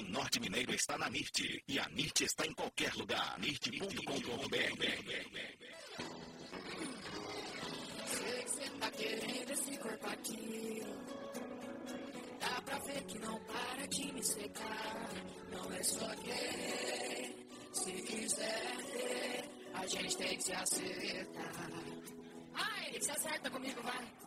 Norte Mineiro está na NIRT. E a NIRT está em qualquer lugar. NIRT.com.br. Sei que cê tá querendo esse corpo aqui. Dá pra ver que não para de me secar. Não é só querer. Se quiser ter, a gente tem que se acertar. Ai, se acerta comigo, vai.